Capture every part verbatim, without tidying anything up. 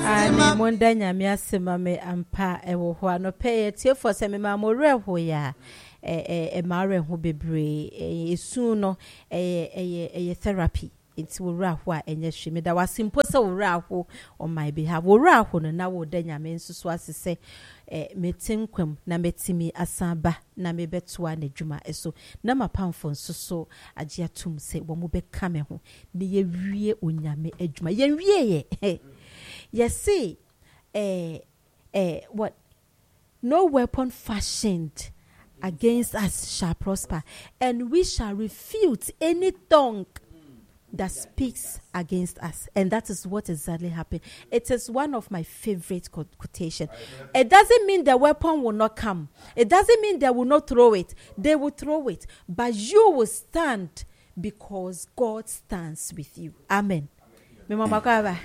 Ani monda nyame asema me ampa ewo ho anope tie for se me ma more ho ya eh eh mare ho bebre esu no eh eh eh therapy nti wo ra ho a enye hwe me da wasimpo se wo ra ho on my behalf wo ra ho no na wo da nyame nsusu asese eh metinkwam na metimi asaba na mebetoa na dwuma eso na mapamfo nsusu age atum se wo mo beka me ho ne ye wie onyame adwuma ye wie ye yes see eh eh what no weapon fashioned against us shall prosper, and we shall refute any tongue that speaks against us. And that is what exactly happened. It is one of my favorite quotation. It doesn't mean the weapon will not come. It doesn't mean they will not throw it. They will throw it. But you will stand because God stands with you. Amen. Amen.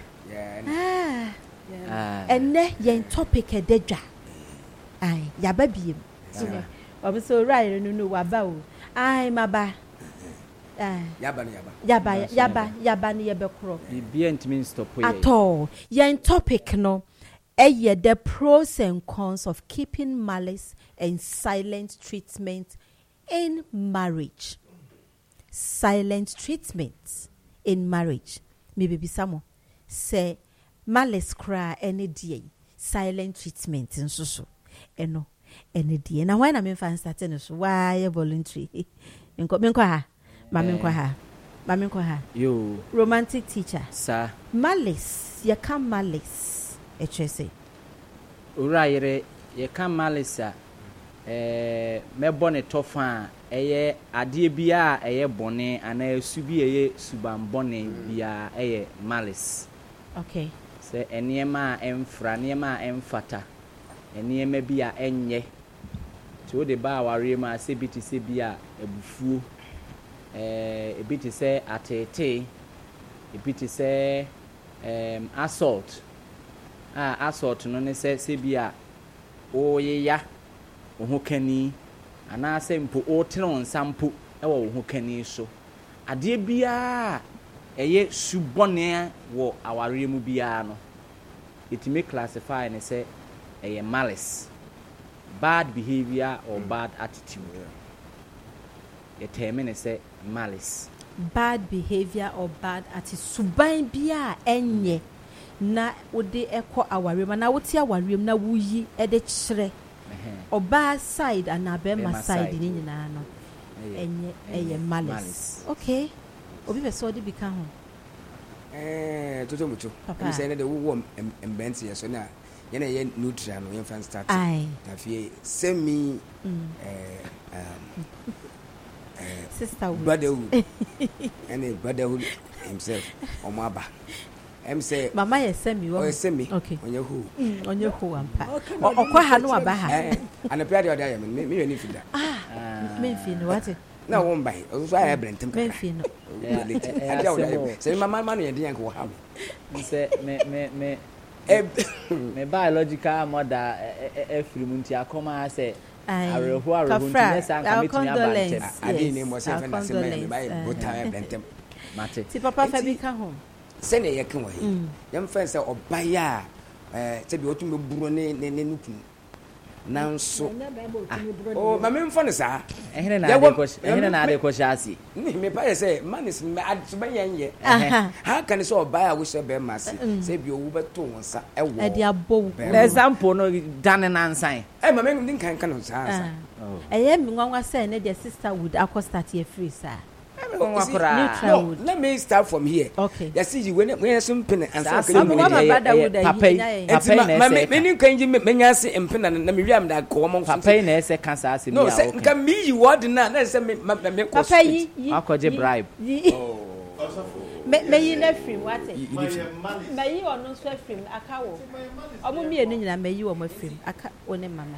Ah. Yeah. And then yen topic a deja. Aye, ya baby. I'm so right, no no waba. Aye, maba. Ah, yaba yaba yaba yaba ni yebekro. Be ent means stop at all. Yen topic no. Eye the pros and cons of keeping malice and silent treatment in marriage. Silent treatment in marriage. Maybe be some say malice cry any day. Silent treatment in so so. Eno any day. Now when I'm fan starting so why voluntary. Enko menko ha. Mami nko ha. Mami nko ha. Yo. Romantic teacher. Sir. Malice. You can malice. H S A. Ura yere ye kan malice eh me bone tofa eye ade bia eye bone ana esu bi eye suban bone bia eye malice. Okay. Se eniema emfra niema emfata eniema bia enye ti o de ba aware ma se bi ti se bia ebufuo eh e bi ti se atete e bi ti se um assault ah assault no ne se se bia o yeya o ho kani ana se mpo o tene on sampo e wo ho kani so ade bia eye subone wo aware mu bia no it may classify and say eye malice, bad behavior or bad attitude. It term say malice, bad behavior or bad attitude. Suban bia enye na ode ekọ aware ma na wote aware na wuyi e de kyere oba side and abema side ni nyina no enye eye malice. Okay, obi be so de bi ka ho eh toto mucho em say na de wo embensi yeso na ye na ye neutral no ye fan start na fie semi eh um sisterhood brotherhood and brotherhood himself omaba em say mama ye semi wo semi okay onye hu onye hu ampa okwa ha no aba ha eh ana pia de oda ye me me ni fida ah me fi no what na wo mbai so I blentem me fi no say mama man ye dey ko ha say me me me me biological mother e free munti akoma say areho areho nti san ka metumi abantem ade ni mo say fe na say me bai bota blentem mate ti papa fa bi ka ho se ne ye kan wa yi yam fa say obaya eh se bi otum buru ne ne ne nukun nanso oh mama mfa ne sa ehene na ade ko ehene na ade ko shasi ni me pa say manis me adsuba yenye ha kan so obaya wo se be mase se bi owu beto wonsa e wo e dia bowu example no dane nansan eh mama ndin kan kan sa sa eh me nwanwa say ne their sister would accost here free sir. No, let me start from here. Okay. You see, you when when some pen and some papa papa me me can you me nyase empena na me wiam da ko mo papa na ese kan sa asemi no say can me you word na na say me me ko papa yi akoje bribe oh me me yi na film what me yi ono so film aka wo omo mi enu nyina me yi wo mo film aka one mama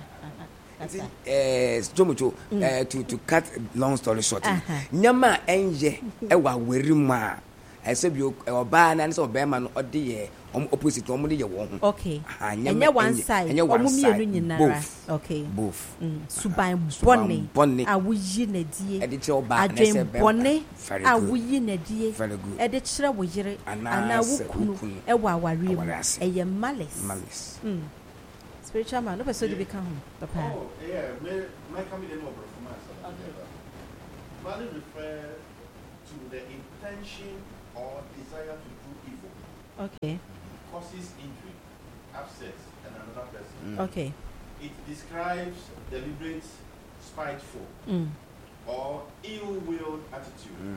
eh jomucho eh to to cut long story short nyama enye e wa weri ma I said you or ban and so bearman or the opposite one with your one. Okay. And you one side and you one side. Both. Okay. Both. Subai bonny. Bonny. I wish you a dear. Edit your back. I dream bonny. I wish you a dear. Very good. Edit shra with you. And I will a wawari. A ye malice. Malice. Spiritual man. No person to become. Papa. Oh, yeah. My coming in over from myself. Malice refer to the intention or desire to do evil. Okay. Causes injury, abscess, and another person. Mm. Okay. It describes deliberate, spiteful, mm. or ill-willed attitude, mm.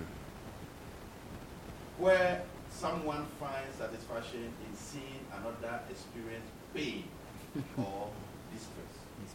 where someone finds satisfaction in seeing another experience pain or distress.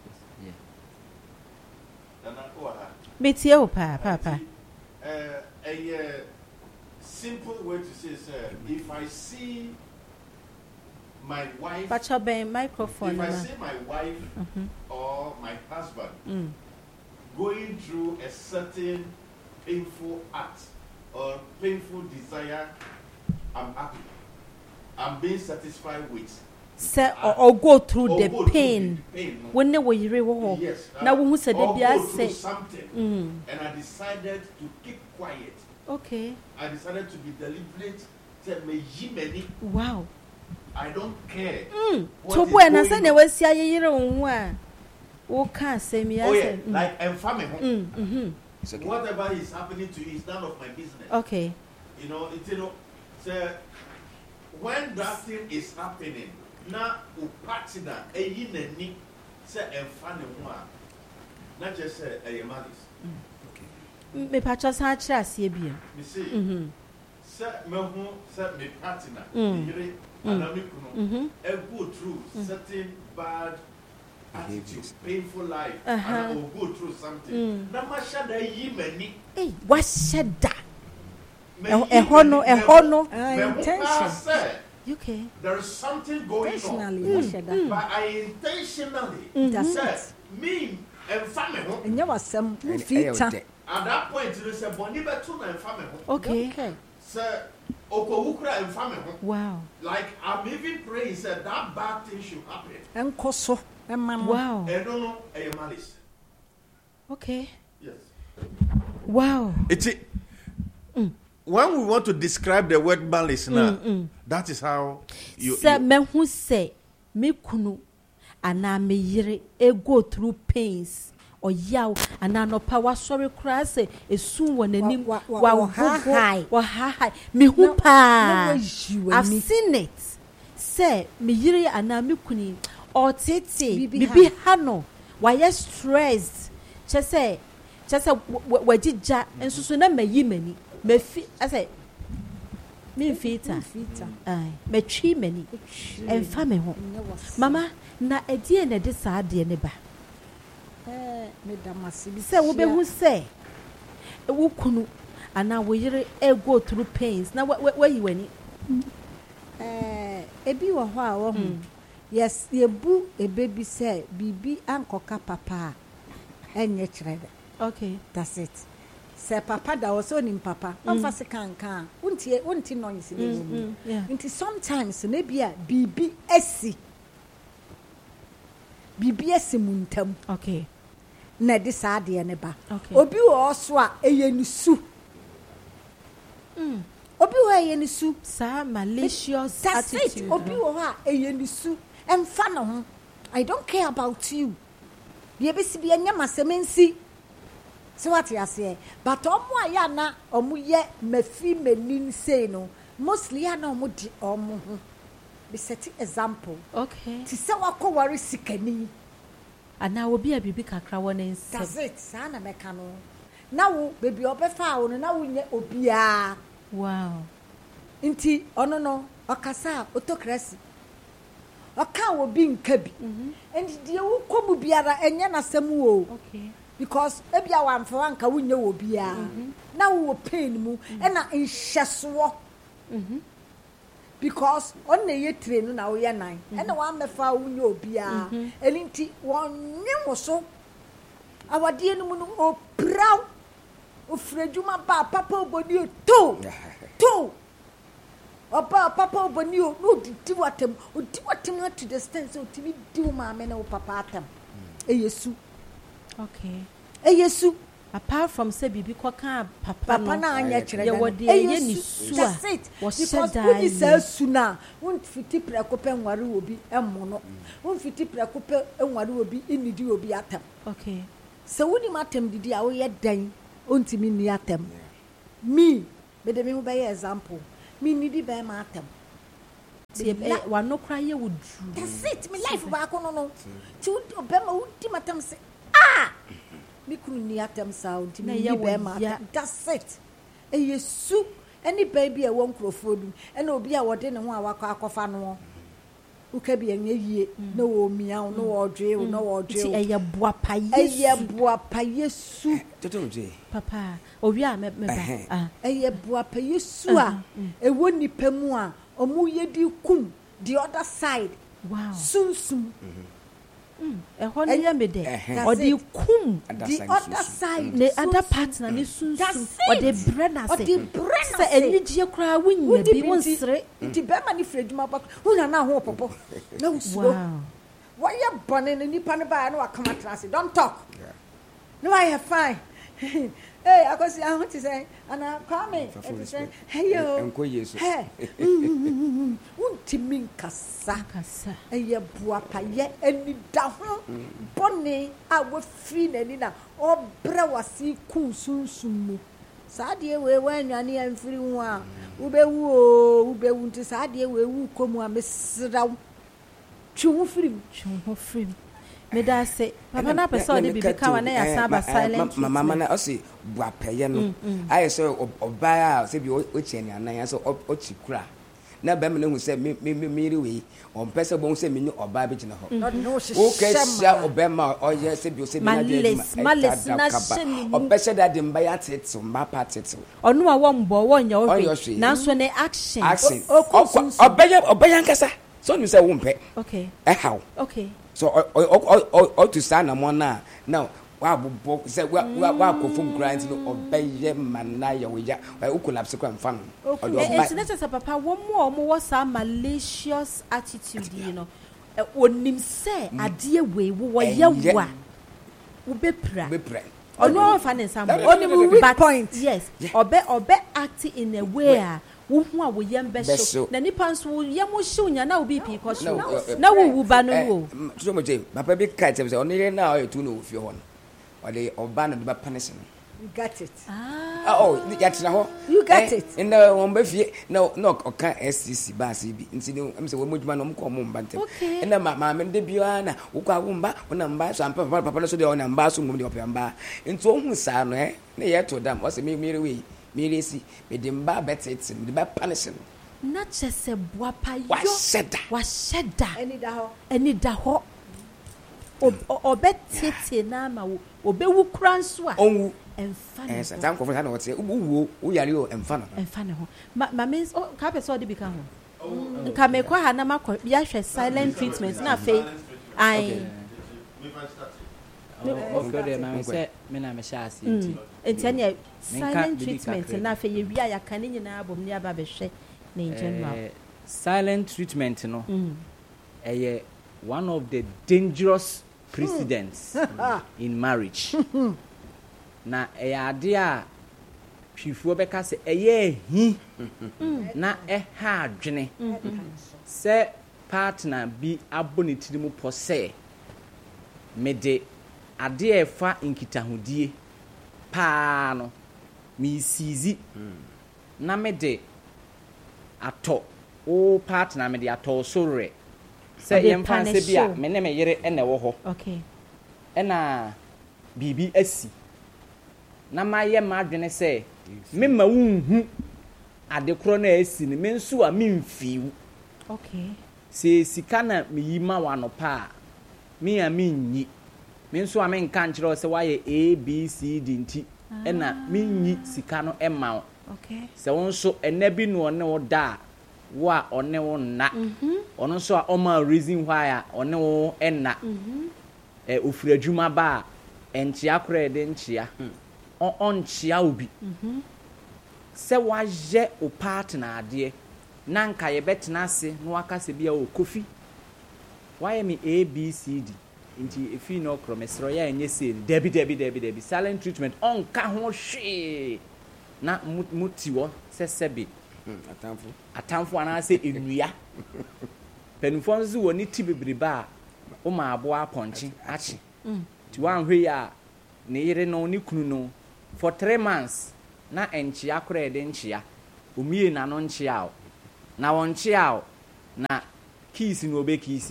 Yeah. Metio pa papa. Uh, a uh, simple way to say is, uh, if I see my wife, but your microphone. If I see my wife mm-hmm. or my husband mm. going through a certain painful act or painful desire, I'm happy. I'm being satisfied with. Say or, or go through or the go pain. Through the pain. When they were you yes. Uh, now who said or they go say through something, mm. and I decided to keep quiet. Okay. I decided to be deliberate. Said me many. Wow. I don't care. Mm. So when I said there was a year on one, who can't say me? Oh yeah, mm. like I'm family. Mm. Mm-hmm. Okay. Whatever is happening to you is none of my business. Okay. You know, it's you know, so when that thing is happening, now u partner a yin ni say I'm family one, not just say a malice. Okay. Me patcha sa chira sie bi. Me say. Mhm. Say me hu say me partner. Mm. Mm-hmm. And go through mm. certain bad attitudes, painful life, uh-huh. and I will go through something. Namashada yi many. Hey, what said that? A hono, a hono, intention. Okay. There is something going on, mm. but I intentionally mm-hmm. said me and family. And you was some feature. At that point, there is a boniba tuna and family. Okay. Okay. Sir. Wow. Like I'm even praying that that bad thing should happen. And koso. Wow. I don't know a malice. Okay. Yes. Wow. It's it. Mm. When we want to describe the word malice now, mm, mm. that is how you. Sir, men who say me kunu ana me yire e go through pains. Or yaw and no power sorry crass a soon when any wow high or high me who pa I've seen it say me yiri and kuni or titi bibi hano why you stressed just say just say we did ja and so na me yi mani me fi I say me fita ai me twi mani en fa me ho mama na edie na de sa de ne ba eh me damasi say wo be hu say wo kunu ana wo yire e go through pains na where you wani eh ebi wo ho a wo hu yes ye bu e baby say bibi ankoka papa enye kirede okay that's it say papa da was onim papa amfa se kankan unti unti no yisi ne nti sometimes na bia bibi esi bibi esi muntam okay na de saade ne ba okay. Obi wo so a eyenisu mm obi wo eyenisu sa malicious attitude obi wo ha eyenisu emfa no ho I don't care about you ye be si bi enya masemensi se what you say but omo aya na omo ye mafi menin say no mostly ya na omo di omo ho be set example okay ti se wakowari sikani ana obi a bibi kakra wona nse that's it sa na meka no na wo baby obefa wo no na wo nye obia wow nti ono no okasa autocracy oka wo bi nka bi and die wo komu biara enye na sem wo okay because ebia wa mfa wanka wo nye wo bia na wo pain mu e na nhyeso mhm because on na ye train no na wo ye nan e na wa mefa wo nye obia elinti wonne wo so awade no mu no opraw ofrejuma ba papa obodi to to oba papa obani o no di watem o di watem to the extent so timi di wo maame na wo papa atam e yesu okay e yesu apart from say bibi kwaka papa papa na anya kire ye wode ye ni su a because when you say su na won fiti preko pe nware obi emmo no won fiti preko pe nware obi inidi obi atam okay so woni matem didi a wo ye dan ontimi ni atam me me de me ho be example me nidi be ma atam ti wa no kra ye wodru that's it me life ba ko no no ti obe ma wudi matam say ah mi kunu ni atam sound mi yi be ma that's it e yesu any baby e won krofodu e na obi a wode ne ho awakọ akọfa no uka bi enye yie na wo mia no wo dwe no wo dwe ti eye boa pa yesu eye boa pa yesu toto je papa owi a me me ba ah eye boa pa yesu a e wo nipa mu a omu yedi kum the other side wow sunsum e ho ne ye me de o de kum the other side the other partner ne sunsun o de brena se o de brena se enigye kra wunya bi won sere nti be ma ni freduma ba wunya na ho popo na usuo why you born ni nipa ne ba na wa kama trance don't talk no I have fine hey akosi I want to say ana come and say hey yo enko yesu hey unti min kasa kasa eye bua pa ye eni da ho boni a we free na ni na obra wasi ku sunsun mu saade we wanwane amfiri hu a wo be wu o wo be wu nti saade we wu komu a mesraw twu firim twu firim me da say papa na person de bibi ka wa na ya saba silent mama mama na o say bua peye no aye so oba a say bi o chi ani anan so o chi kura na ba me na hu say me me me we on pese bo say me ni oba be gina ho o ke sia oba ma o ye say bi o say me na de ma males na sheni o pese da de mba ya tete mba pa tete onu a wo mbo wo nya o na so ne action o oba ya oba ya nkasa so you say wo mpe okay eh how okay so o o o to stand na mo na now wa bo say wa wa ko fun grind no obeye manna ya we ya wa collapse kwa mfa no o do ba it's not papa wo mo mo was a malicious attitude you know onim say ade we wo ye wa wo bepra bepra ono fa ne sam onim weak point yes obe obe act in a way a wo hu a wo yem be so na nipa nso yem hye unya na obi pi ko so na wo wu ba no wo so mo je papa bi ka tell say ono ye na o tu no fi ho no wale oba na be punish no you got it ah oh ya tena ho you got it in the one be fie no no oka S C C ba se bi nti no am say wo modjuma no mko mo mba ntem na ma ma me de bia na wo kwa wo mba wo na mba so ampa papa no so de wo na mba so ngum de opia mba nti wo hu sa no eh na ye to dam wo se me me we me resi me de mba betete me de ba punish no na chese bua pa yo wa sheda wa sheda eni da ho eni da ho obetete na ma wo obewu kura nso a onwu emfa no eh sa tan ko fa na wo te wo wo yare o emfa no emfa no ho ma means oh ka person de bi ka ho nka me kwa ha na makọ ya hwe silent treatment na fe ai of God man say me na me sha ase nti enti silent treatment na fe ye wi aya kan nyina abom ni aba be hwe na general silent treatment no eh one of the dangerous precedents in marriage na eh ade a hwifuo beka se eye hi na eh ha adwene se partner bi abonitiri mu pose mede ade efa nkitahodie pa no mi sizi na mede ato o partner mede ato sore se yemfa se bia me ne me yere ene wo ho okay ena bibi asi na maye madwene se me ma wunhu ade kro na asi ni me nso a me mfiu okay se sika na me yima wa no pa me a me nyi me nso a me nka nkyere se waye A B C D nti ena me nyi sika no ema okay se won so ena bi no ne wo da wa one wo na ono so a o ma reason why a one wo enna eh ofura adwuma ba enchia kora de nchia on onchia obi se wa je o partner ade nanka ye betena ase no aka se bia o Kofi why me A B C D inti efi no kromesro ya enye se debi debi debi debi silent treatment on ka ho hwe na muti wo sesebi atamfo atamfo ana se enua penufo nzu wo ni ti bebreba o ma abo aponche achi ti wan hwe ya ne yire no ni kunu no for three months na enchia kora ede nchia omie na no nchia na won nchia na keys no obe keys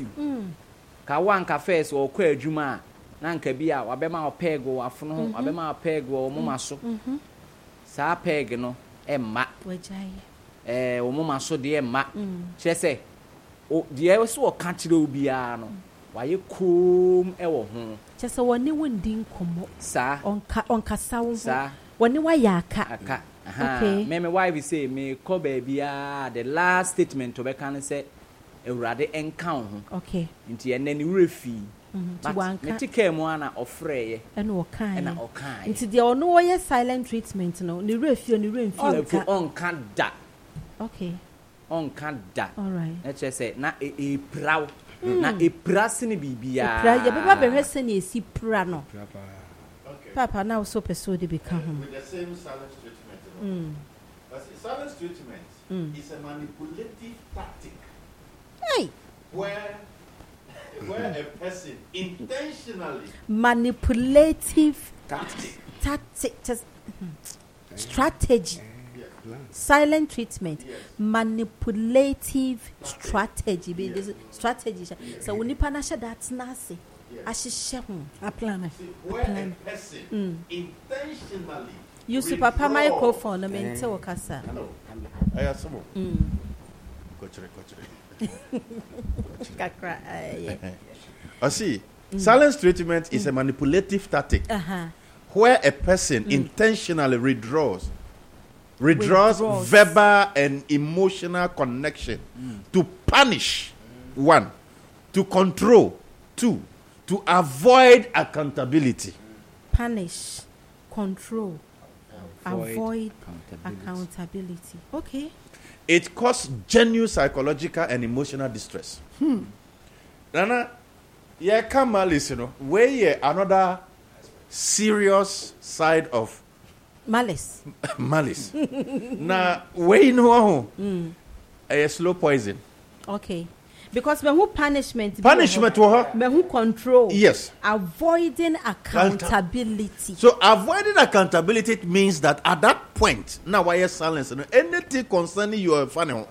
ka wan ka first o kwa adwuma na nka bia wabema o peg wo afono ho wabema o peg wo moma so sa peg no emma wajai eh wo moma so de emma chese o de so o ka kire obia no waye kom e wo ho chese woni wondi nkomo sa onka onka sawo sa woni wayaka aka aha okay. me me wife say me ko ba bia the last statement to be kan say Ewurade enka ho okay nti enne ni refi but me tike mu ana ofreye ena okan ena okan nti de ono wo ye silent treatment no ni refi ni refi on kan da okay on kan da all right na che say na e e praw na e prase ni bibia pra ye beba behwe se na esi pra no Okay. papa na so person de become Uh, with the same silence treatment. You know? mm But silence treatment Mm. is a manipulative tactic hey where where a person intentionally manipulative tactic tactic just strategy yes, silent treatment Yes. manipulative strategy be this strategy so when nipa na hye that na ase ahyehyɛ ho A plan. see, where Plan. a person Mm. intentionally use papa withdraw- microphone na mente wo kasa Hello. I am someone. mm Kochire, kochire. kakra eh, yeah I see. Silence treatment is a manipulative tactic uh-huh where a person intentionally withdraws, withdraws, Withdraws. verbal and emotional connection to punish, one, to control, two, to avoid accountability. punish control Avoid avoid accountability. accountability okay It causes genuine psychological and emotional distress. Hmm. Nana, yeah, come malice, you know, where yeah, another serious side of malice malice. Now, where you know, a slow poison. okay because when who punishment Punishment to her. when who control Yes. avoiding accountability So avoiding accountability means that at that point, now why is silence? You know, anything concerning your family,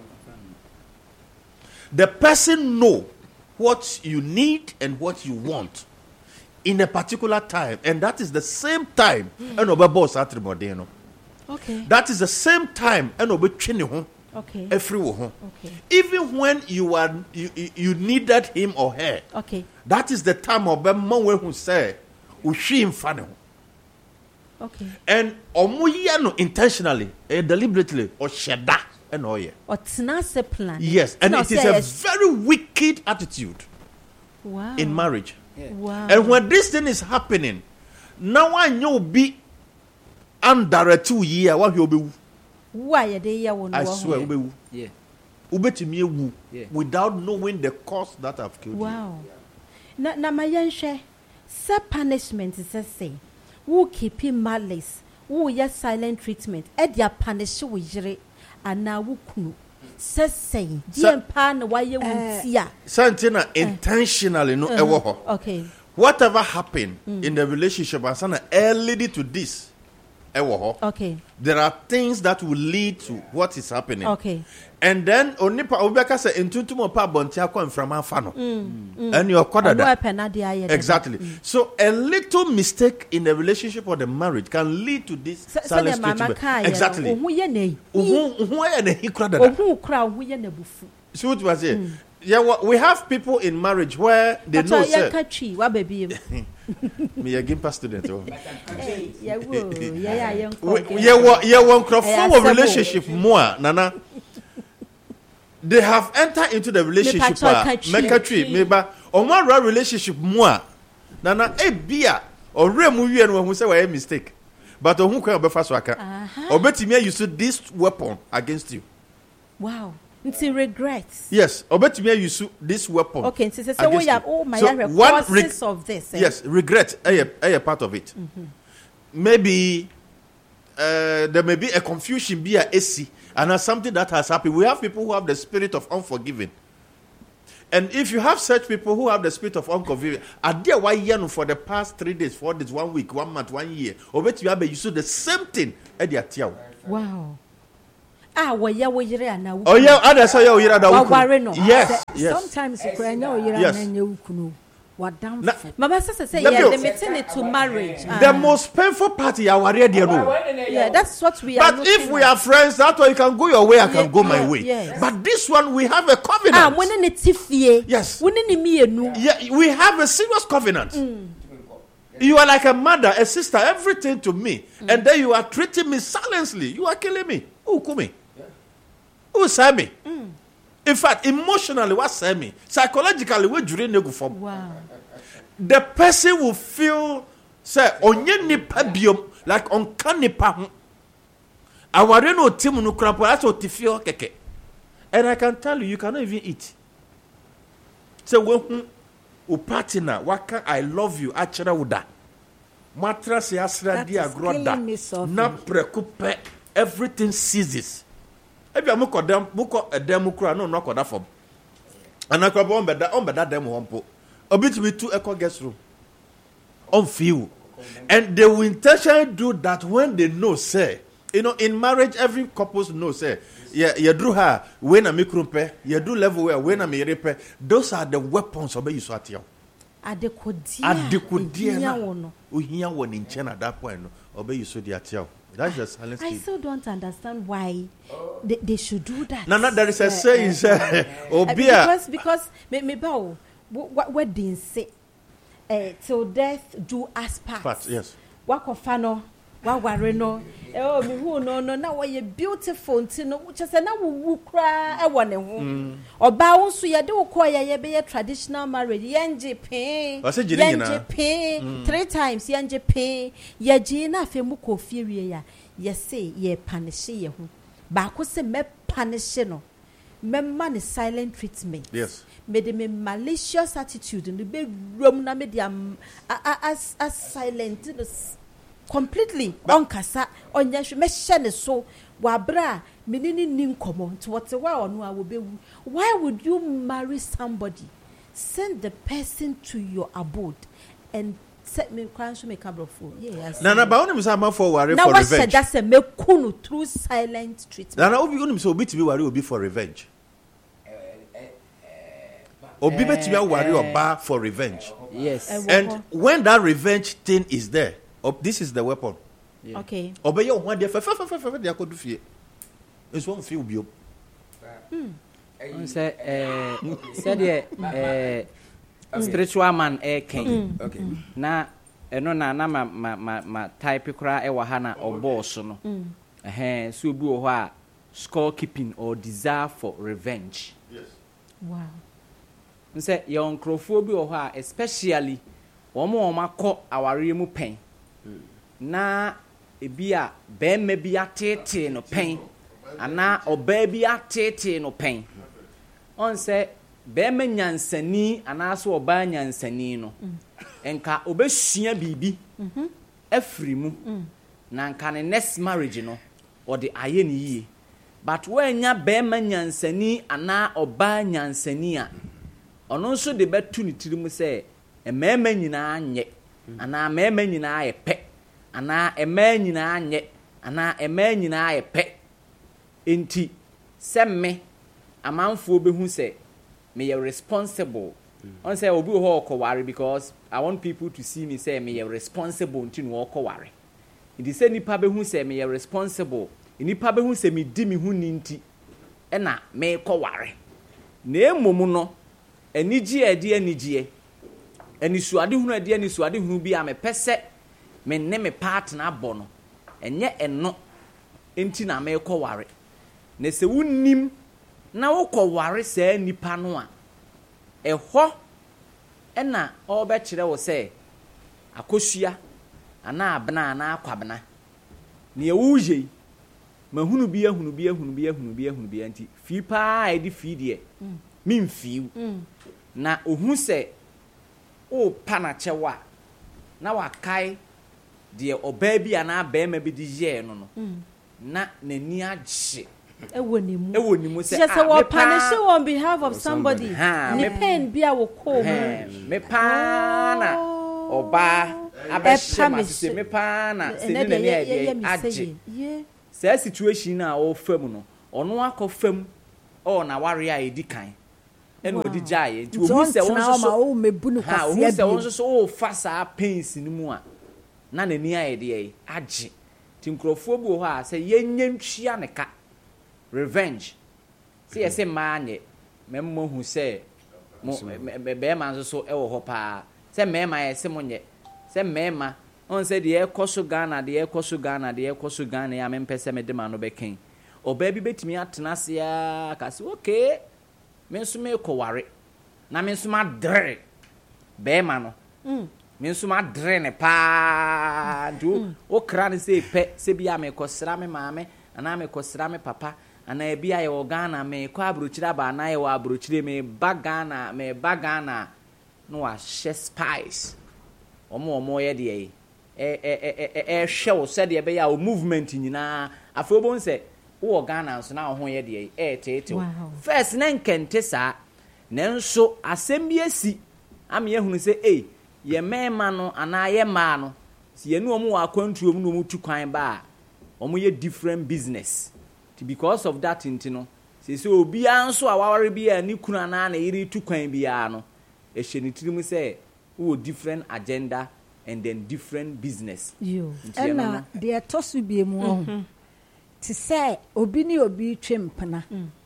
the person know what you need and what you want in a particular time, and that is the same time. And over boss attribute, no. okay That is the same time. And over training home. okay Everywhere. okay Even when you are you, you, you needed him or her, okay that is the time of the moment who say, "Ushi infano." okay And omuya no intentionally, eh, deliberately, or sheda and oh yeah. or tenase plan Yes, and No, it is say a yes. very wicked attitude wow in marriage. wow And when this thing is happening, now I know be under two year what you be. why ye dey ya won I wo swear, ho? ube yeah ubetumi ewu Yeah. without knowing the cause that have killed you. wow na na ma yenhwe se punishment se say who keep malice who ye silent treatment e dia punish wo yire ana wo kunu se say die mpa na wa ye wuntia Something intentionally no ewo ho. okay Whatever happened in the relationship and sana early to this ewo ho. okay There are things that will lead to what is happening. okay And then onipa obeka say entuntum opa bonti akwa from afa no. And you no kodada. pena dia ye Exactly. So a little mistake in the relationship or the marriage can lead to this se silence se mama treatment. kai Exactly. ohu ye nei Uhu uhu ya na hikura dada. ohu kra ohu ye na bufu See what was say? Yeah, well, we have people in marriage where they know ye say ka twi wa baby me a Gimpa student. Oh. eh ye wo ye ya ye We- nko Yeah, well, yeah, one crop Eh, form of acceptable. relationship more, Nana. They have entered into the relationship. Mepacho ah, katri. Mekatri, meba. On one real relationship more, Nana. Eh, bia or remu you and who say why mistake, but on who can be fast worker. Aha. Or bet me use this weapon against you. wow Until regrets. Yes, obetumi use this weapon. Okay, so say we have oh my so one causes of this. Eh? Yes, regret a a part of it. Mm-hmm. Maybe uh, there may be a confusion, be a A C, and as something that has happened. We have people who have the spirit of unforgiving. And if you have such people who have the spirit of unforgiving, are there why you for the past three days, four days, one week, one month, one year, or bet you have you do the same thing at their tiaw. Wow. Ah, well, yeah, we are now. Oh, yeah, others are you are yes, yes. Sometimes you can know you're not. What down? Mama says, say, yeah, limiting it to marriage. The uh, most painful party, I worry, dear. Yeah, that's what we are. But if we are friends, that way you can go your way, I can yeah, go my way. Yes. But this one, we have a covenant. Ah, when in it, yes. When in me, no. Yeah, we have a serious covenant. Mm. You are like a mother, a sister, everything to me, mm. and then you are treating me silently. You are killing me. Who come me? Who say me? Mm. In fact, emotionally, what say me? Psychologically, we during the form. Wow. The person will feel say onye nipa biom like onka nipa ho. Aware no timu no krapo that's what feel keke. And I can tell you, you cannot even eat. So when u partner, waka I love you, achara wuda. Matra se asra dia groda. Na prekupe, everything ceases. Ebi amuko dem muko edem kura no no koda form. Anakrabo on beda on beda dem hompo. Obitumi to echo guest room. On feel. And they will intentionally do that when they know, say, you know, in marriage, every couple knows, say, yeah, you drew her, when a micrope, you do level where, when a repair. Those are the weapons of you swatio. Adequadia. Adequadia. We hear one in China at that point, obey you so dear. That's just silence. I still don't understand why they, they should do that. No, no, there is a uh, saying, uh, uh, because, because, me, me bow. What what didn't say? Uh, till death do us part. Part, yes. What kofano, what wareno. Oh, me who no no now you beautiful no which is now we cry I want to. Or bound so you do call ye be a traditional marriage. Yanji pay. Yanji pay three times. Yanji pay. Ye jina fe muko furia. Ye say ye punish ye who. Bako se me punish no. Me man is silent treatment. Yes. Me de me malicious attitude in the big room na me de am as as silent completely on kasa on ya me share so wa bra me ni ni nkomo to what wa onu a wo be. Why would you marry somebody, send the person to your abode and set me cry so me cabrofo? Yes. Na na ba onu mi say am for worry for revenge. Now what that say me kunu through silent treatment. Na na obi onu mi say obi tibi worry obi for revenge. Obi betimi worry oba for revenge. Yes. And when that revenge thing is there, oh, this is the weapon. Yeah. Okay. Obey your one day fe fe fe fe they could do fie. It's one feel bio. Hmm. Say eh said eh spiritual man eh king. Okay. Na eno na na ma ma ma type kra e wa ha na obo so no. Eh so obi wo ho a score keeping or desire for revenge. Yes. Wow. Nse your nkrofo bi wo ho a especially omo omo akọ aware mu pen na ebi a bema bi atete no pen ana oba bi atete no pen on se bema nyansani ana so oba nyansani no enka obesua bibi afri mu na nka ne next marriage no or the aye ni yie but when nya bema nyansani ana oba nyansani a ono nso de betu ni tiri mu se emema nyina anye ana emema nyina aye pe ana emema nyina anye ana emema nyina aye pe enti se me amanfo behu se me ye responsible on say obi ho okoware because I want people to see me say me ye responsible nti no okoware enti se nipa behu se me ye responsible nipa behu se me di me hu ni nti e na me koware na emom no eniji edi eniji enisuade hunu edi enisuade hunu bi a me pese me ne me partner abo no enye eno enti na me koware na se wunnim na wokoware se nipa no a eho ena obekire wo se akosua ana abna ana akwabna ne ewuje mahunu bi ahunu bi ahunu bi ahunu bi ahunu bi anti fi pa e di fi de me mfiu na ohun se o pana chewa na wakai de oba bi ana ba ma bi di ye no no na nani agye ewo ni mu ewo ni mu se ah we punish on behalf of somebody me pen bia wo ko me pa na oba abehye se me pa na se ni nani e agye say situation na o fam no ono akofam o na ware a edi kan e no di jaye nti ohu se won so o mebu no kwase ohu se won so o fa sa pains ni mu a na nani a ede e agye ti nkrofo bi ho a say yenya ntwia ne ka revenge say say ma anye memmo hu say mo be ma so so e wo ho pa say me ma ye se mo nye say me ma on say de ekoso Ghana de ekoso Ghana de ekoso Ghana ya mempese me de ma no beken oba bi betimi atena se ya kasi okay me nso me koware na me nso ma dre be ma no mm me nso ma dre ne pa do o kra ne se pe se bia me kosra me maame ana me kosra me papa ana bia ye o Ghana me ko abrochira ba na ye o abrochire me ba Ghana me ba Ghana no wa she spice omo omo ye de e eh eh eh eh show said de be ya o movement nyina afo bo nse wo Ghana so na ho ye de eh tete first na nkente sa nanso asem bi asi ame ehunu se eh ye mema no ana ye ma no si ye no omo wa kwantuom no omo tu kwan ba omo ye different business because of that intino se se obi anso awaware bi ani kuna na na yiri tu kwan bi ya no e hye ni tirim se wo different agenda and then different business you and na de tosu bi mu ho ti say obi ni obi twempna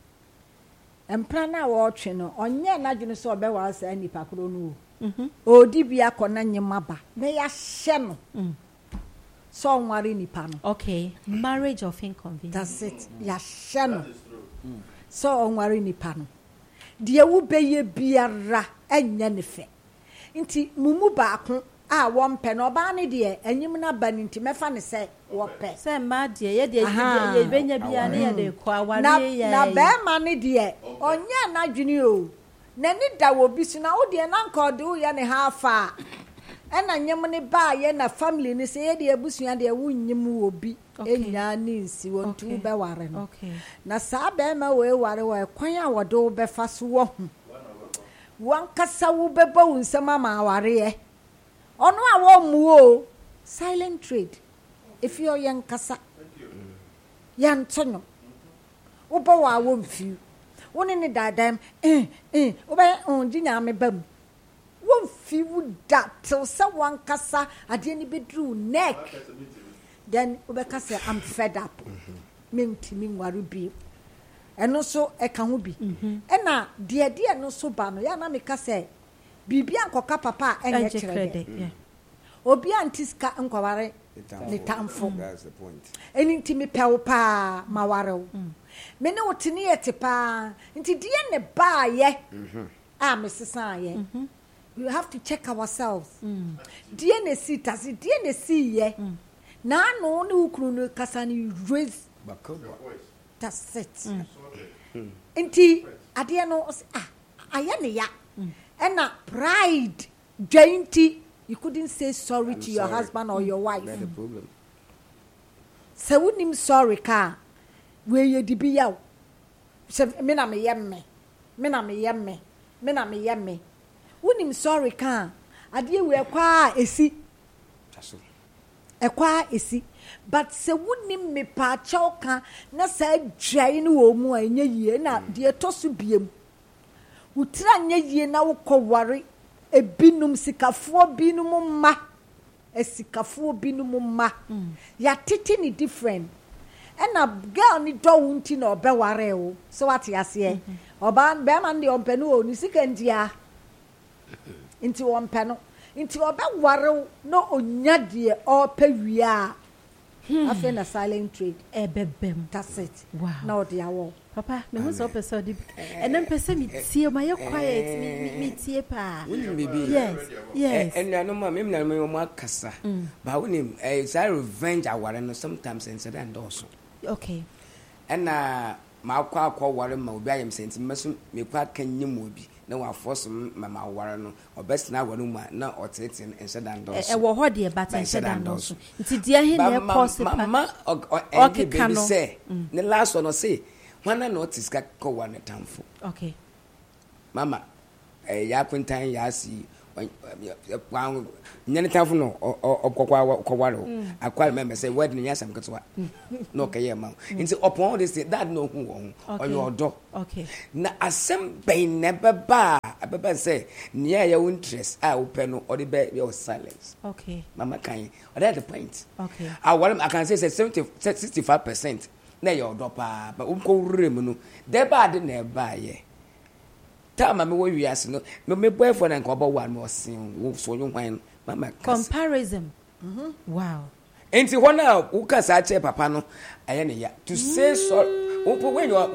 empra na wo twe no onye na dwene so obe wa sa nipa kro no odi bi akona nyema ba na ya hye no so nware nipa no okay marriage of inconvenience that's it ya hye no so nware nipa no de wu beye biara enya ne fe nti mumu baako a won pe no ba ne de enyim na ba nti mefa ne se wo pe se ma de ye de ye benya bia ne ye de kwa ware ye na be ma ne de onye na dwene o na ni da wo bisu na wo de na nka de wo ye ne ha fa ena nyem ne ba ye na family ne se ye de abusua de wo nyim wo bi enya ni nsi won tu be ware no na sa be ma we ware wo kwan a wo de wo be fa so wo hu wan kasa wo be ba wo nsema ma ware ye ono a wo mu o silent trade if you yan kasa yan tonyo wo ba wa wo mfi wo ne ne dadam eh eh wo ba on ginya me bam wo mfi wo da till se wan kasa ade ni bedru neck then wo be kasa I'm fed up me ntimi nware bi eno so e ka ho bi e na de de eno so ba no ya na me kasa bibia nkoka papa enye kirede obi antiska nkwaware le tamfo that's the point eni ntimi pewo pa mawarew me ne wotini yete pa nti die ne ba ye ah mesesa ye we have to check ourselves die ne sita si die ne si ye na no ne ukuru no kasa ni raise that's it nti ade no ah aye ne ya and na pride jainty you couldn't say sorry I'm to your sorry. husband or your wife. That's the problem. So when him sorry ka where you di be yaw. So me na me yemme. Me na me yemme. Me na me yemme. When him sorry ka ade we kwa esi. Taso. E kwa esi. But se wunim me pa cha ka na sa dwai no wo mu anya yie na de to so biem. Utra anya yie na wo koware ebinum sikafo binum ma esikafo binum ma ya tete ni different ena girl ni do wunti na obeware wo so what ya se oba be man de ompenu o ni sika ndia nti ompenu nti obeware no onya de opawia afa na silent trade ebebem that's it wow na odi awo papa me hu so person di enem pese mi tie ma ye quiet mi mi tie pa yes yes and no ma me na me mo akasa ba wonim eh say revenge aware no sometimes and said and also okay ɛna ma akɔ akɔ ware ma obi ayem senti meso me kwa kanyim obi na wa force ma ma ware no obesina ware mu na otete ense dan do e wo ho de ba ense dan do so nti dia he na cause pa mama okay baby say ne last one say wana no tiska ko wane tamfo okay mama eh ya kuntan ya si wan nyane tamfo no okokwa kwaro akwal member say word ni yasam ketwa no kaye ma nti upon this that no hu won oyo odo okay na asem ben never ba abeba say near your interest ah open no or the be your silence okay mama kan or that the point okay I want I can say seventy sixty-five percent na your odo pa but umko rem no de ba de na ba ye Tama me wo wiase no me me boyfriend and ko ba one more sin wo so you hwan mama comparison mhm wow enti hona wo ka sa che papa no aye ne ya to say so when you